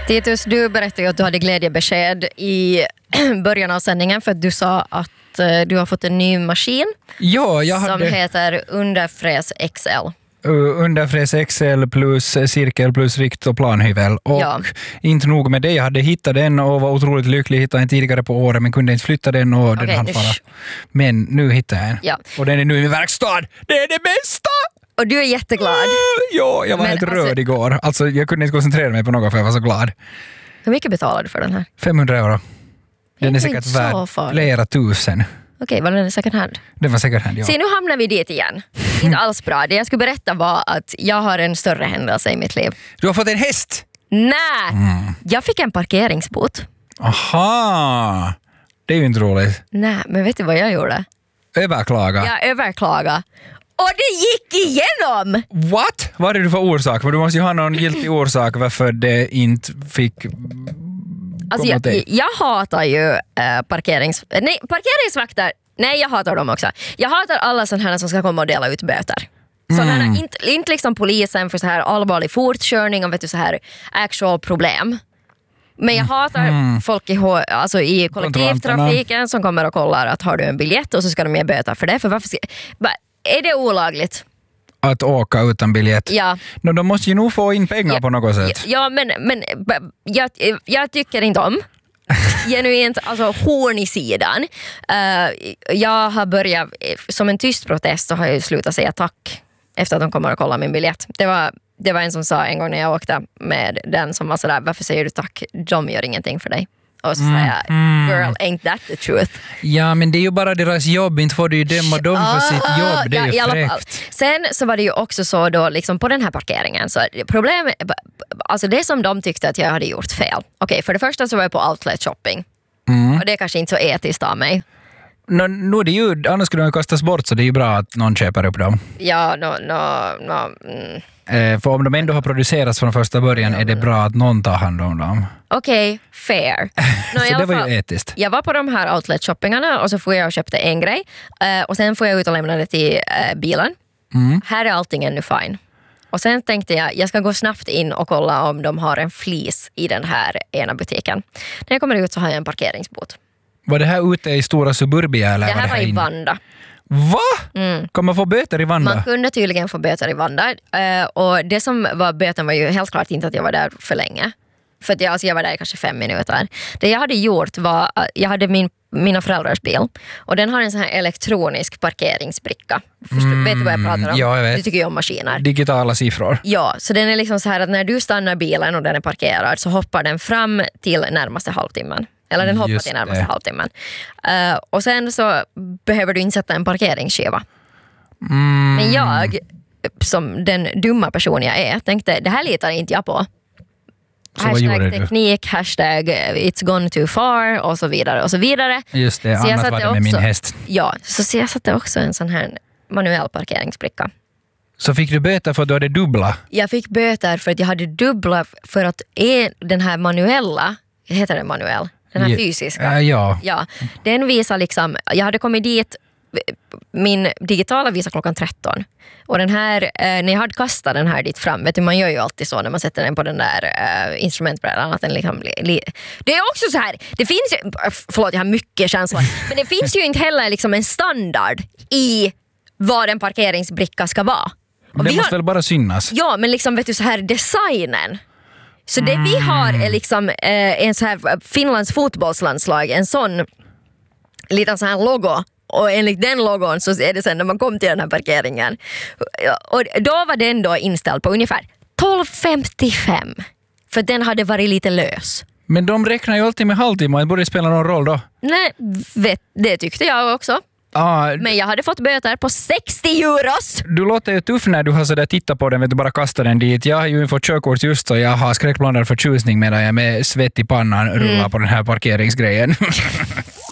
Titus, du berättade ju att du hade glädjebesked i början av sändningen för att du sa att du har fått en ny maskin som heter Underfräs XL. Underfräs XL plus cirkel plus rikt och planhyvel. Och inte nog med det, jag hade hittat den och var otroligt lycklig. Hittade en tidigare på året men kunde inte flytta den och den hann fara. Men nu hittade jag en. Ja. Och den är nu i min verkstad. Det är det bästa! Och du är jätteglad. Ja, jag var helt röd igår. Alltså jag kunde inte koncentrera mig på något för jag var så glad. Hur mycket betalade du för den här? 500 euro. Den är säkert värd flera tusen. Okej, var den second hand? Den var second hand, ja. Se, nu hamnar vi dit igen. Inte alls bra. Det jag skulle berätta var att jag har en större händelse i mitt liv. Du har fått en häst? Nej, jag fick en parkeringsbot. Aha, det är ju inte roligt. Nej, men vet du vad jag gjorde? Överklaga. Jag överklaga. Och det gick igenom! What? Vad är det för orsak? Men du måste ju ha någon giltig orsak varför det inte fick... Alltså jag hatar ju parkeringsvakter. Nej, jag hatar dem också. Jag hatar alla sådana här som ska komma och dela ut böter. Sådana inte liksom polisen för så här allvarlig fortkörning och vet du, så här actual problem. Men jag hatar folk i kollektivtrafiken som kommer och kollar att har du en biljett och så ska de ge böter för det. För varför är det olagligt? Att åka utan biljett? Ja. De måste ju nog få in pengar på något sätt. Ja, men jag tycker inte om genuint, alltså horn i sidan. Jag har börjat, som en tyst protest så har jag slutat säga tack efter att de kommer och kollar min biljett. Det var en som sa en gång när jag åkte med den som var sådär, varför säger du tack? De gör ingenting för dig. Och så säger jag, girl, ain't that the truth? Ja, men det är ju bara deras jobb, inte får du ju döma dem för sitt jobb, det är ju fräckt. Sen så var det ju också så då liksom på den här parkeringen, så problemet, alltså det som de tyckte att jag hade gjort fel. Okej, för det första så var jag på outlet shopping. Och det är kanske inte så etiskt av mig. Nu är det ju, annars skulle de kastas bort så det är ju bra att någon köper upp dem. Ja, för om de ändå har producerats från första början är det bra att någon tar hand om dem. Okej, fair. Så det var ju etiskt. Jag var på de här outlet-shoppingarna och så får jag och köpte en grej. Och sen får jag ut och lämna det till bilen. Här är allting ännu fine. Och sen tänkte jag ska gå snabbt in och kolla om de har en flis i den här ena butiken. När jag kommer ut så har jag en parkeringsbot. Var det här ute i stora suburbia? Eller det här var i Vanda. Va? Kan man få böter i Vanda? Man kunde tydligen få böter i Vanda. Och det som var böten var ju helt klart inte att jag var där för länge. För att jag var där i kanske 5 minuter. Det jag hade gjort var att jag hade mina föräldrars bil. Och den har en sån här elektronisk parkeringsbricka. Vet du vad jag pratar om? Ja, jag vet. Du tycker ju om maskiner. Digitala siffror. Ja, så den är liksom så här att när du stannar bilen och den är parkerad så hoppar den fram till närmaste halvtimmen. Eller den hoppar till närmaste halvtimmen. Och sen så behöver du insätta en parkeringsskiva. Men jag, som den dumma person jag är, tänkte det här litar inte jag på. Så hashtag teknik, hashtag it's gone too far och så vidare och så vidare. Just det, så annars var det med min häst. Ja, så jag satte också en sån här manuell parkeringsbricka. Så fick du böter för att du hade dubbla? Jag fick böter för att jag hade dubbla för att den här manuella, heter det manuell? Den här fysiska. Ja, den visar liksom, jag hade kommit dit, min digitala visar klockan 13. Och den här, när jag hade kastat den här dit fram, vet du, man gör ju alltid så när man sätter den på den där instrumentbrädan att den liksom, det är också så här, det finns ju, förlåt jag har mycket känslor, men det finns ju inte heller liksom en standard i vad en parkeringsbricka ska vara. Och det måste väl bara synas? Ja, men liksom vet du så här designen. Så det vi har är liksom en så här Finlands fotbollslandslag, en sån liten så här logo. Och enligt den logon så är det sen när man kom till den här parkeringen. Och då var den då inställd på ungefär 12:55. För den hade varit lite lös. Men de räknar ju alltid med halvtimme. Det borde spela någon roll då. Nej, det tyckte jag också. Men jag hade fått böter på 60 euros. Du låter ju tuff när du har sådär tittat på den, vet du, bara kastar den dit. Jag har ju fått körkort just så jag har skräckblandad förtjusning medan jag med svett i pannan rullar på den här parkeringsgrejen.